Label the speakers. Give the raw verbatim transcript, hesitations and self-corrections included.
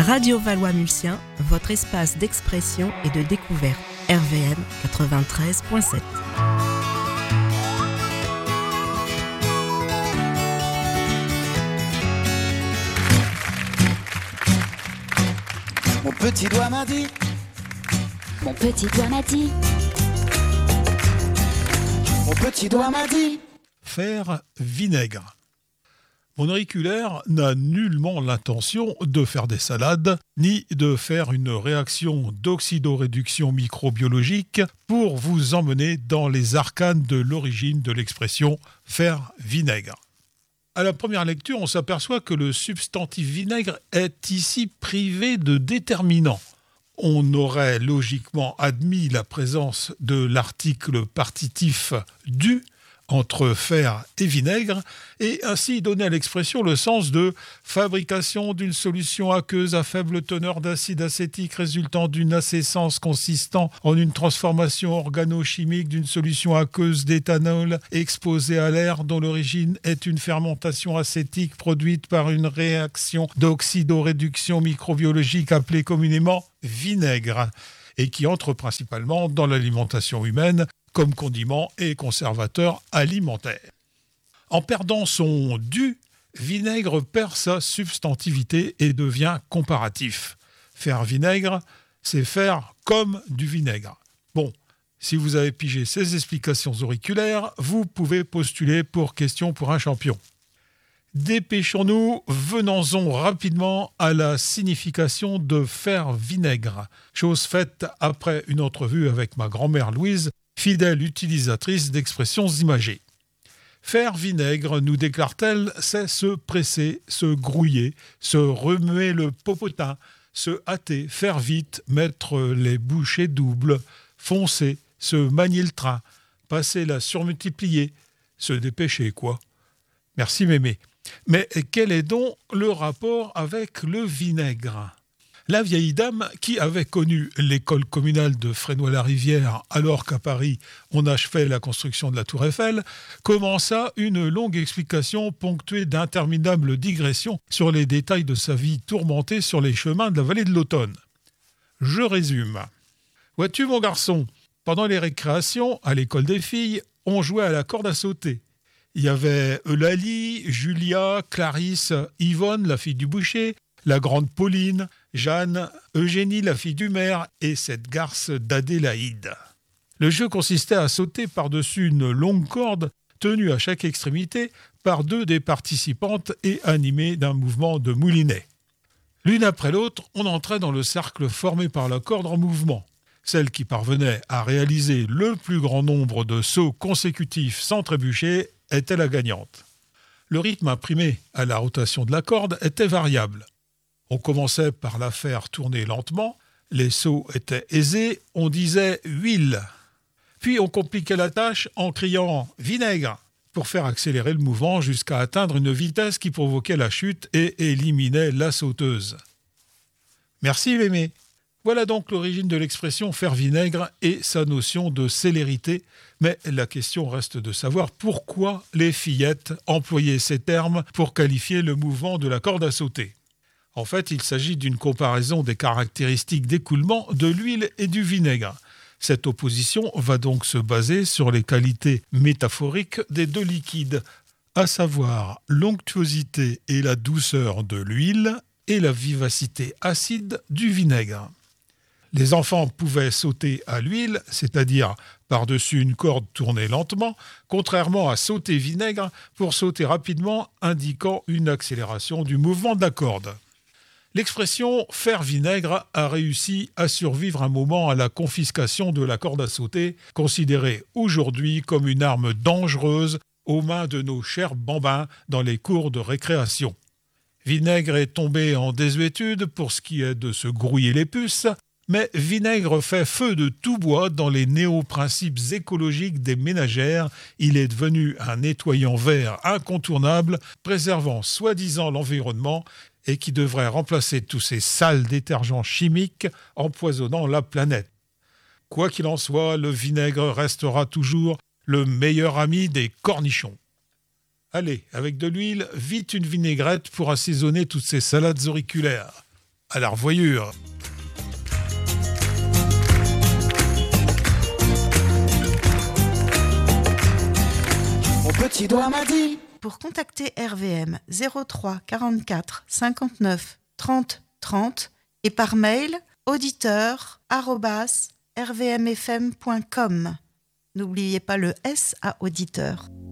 Speaker 1: Radio Valois-Mulsien, votre espace d'expression et de découverte. R V M quatre-vingt-treize point sept.
Speaker 2: Mon petit doigt m'a dit,
Speaker 3: Mon petit doigt m'a dit,
Speaker 2: mon petit doigt m'a dit.
Speaker 4: Faire vinaigre. Mon auriculaire n'a nullement l'intention de faire des salades, ni de faire une réaction d'oxydoréduction microbiologique pour vous emmener dans les arcanes de l'origine de l'expression « faire vinaigre ». À la première lecture, on s'aperçoit que le substantif vinaigre est ici privé de déterminant. On aurait logiquement admis la présence de l'article partitif « du » entre fer et vinaigre, et ainsi donner à l'expression le sens de fabrication d'une solution aqueuse à faible teneur d'acide acétique résultant d'une acescence consistant en une transformation organochimique d'une solution aqueuse d'éthanol exposée à l'air dont l'origine est une fermentation acétique produite par une réaction d'oxydoréduction microbiologique appelée communément vinaigre, et qui entre principalement dans l'alimentation humaine comme condiment et conservateur alimentaire. En perdant son « du », vinaigre perd sa substantivité et devient comparatif. Faire vinaigre, c'est faire comme du vinaigre. Bon, si vous avez pigé ces explications auriculaires, vous pouvez postuler pour question pour un champion. Dépêchons-nous, venons-en rapidement à la signification de faire vinaigre. Chose faite après une entrevue avec ma grand-mère Louise, fidèle utilisatrice d'expressions imagées. Faire vinaigre, nous déclare-t-elle, c'est se presser, se grouiller, se remuer le popotin, se hâter, faire vite, mettre les bouchées doubles, foncer, se manier le train, passer la surmultiplier, se dépêcher, quoi. Merci mémé. Mais quel est donc le rapport avec le vinaigre ? La vieille dame, qui avait connu l'école communale de Fresnoy-la-Rivière alors qu'à Paris on achevait la construction de la Tour Eiffel, commença une longue explication ponctuée d'interminables digressions sur les détails de sa vie tourmentée sur les chemins de la vallée de l'Automne. Je résume. Vois-tu mon garçon, pendant les récréations, à l'école des filles, on jouait à la corde à sauter. Il y avait Eulalie, Julia, Clarisse, Yvonne, la fille du boucher, la grande Pauline, Jeanne, Eugénie, la fille du maire, et cette garce d'Adélaïde. Le jeu consistait à sauter par-dessus une longue corde tenue à chaque extrémité par deux des participantes et animée d'un mouvement de moulinet. L'une après l'autre, on entrait dans le cercle formé par la corde en mouvement. Celle qui parvenait à réaliser le plus grand nombre de sauts consécutifs sans trébucher était la gagnante. Le rythme imprimé à la rotation de la corde était variable. On commençait par la faire tourner lentement, les sauts étaient aisés, on disait « huile ». Puis on compliquait la tâche en criant « vinaigre » pour faire accélérer le mouvement jusqu'à atteindre une vitesse qui provoquait la chute et éliminait la sauteuse. Merci mémé. Voilà donc l'origine de l'expression « faire vinaigre » et sa notion de célérité, mais la question reste de savoir pourquoi les fillettes employaient ces termes pour qualifier le mouvement de la corde à sauter. En fait, il s'agit d'une comparaison des caractéristiques d'écoulement de l'huile et du vinaigre. Cette opposition va donc se baser sur les qualités métaphoriques des deux liquides, à savoir l'onctuosité et la douceur de l'huile et la vivacité acide du vinaigre. Les enfants pouvaient sauter à l'huile, c'est-à-dire par-dessus une corde tournée lentement, contrairement à sauter vinaigre pour sauter rapidement, indiquant une accélération du mouvement de la corde. L'expression « faire vinaigre » a réussi à survivre un moment à la confiscation de la corde à sauter, considérée aujourd'hui comme une arme dangereuse aux mains de nos chers bambins dans les cours de récréation. Vinaigre est tombé en désuétude pour ce qui est de se grouiller les puces, mais vinaigre fait feu de tout bois dans les néo-principes écologiques des ménagères. Il est devenu un nettoyant vert incontournable, préservant soi-disant l'environnement et qui devrait remplacer tous ces sales détergents chimiques empoisonnant la planète. Quoi qu'il en soit, le vinaigre restera toujours le meilleur ami des cornichons. Allez, avec de l'huile, vite une vinaigrette pour assaisonner toutes ces salades auriculaires. à la revoyure.
Speaker 2: Mon petit doigt m'a dit.
Speaker 1: Pour contacter R V M, zéro trois quarante-quatre cinquante-neuf trente trente et par mail auditeur arobase r v m f m point com. N'oubliez pas le S à auditeur.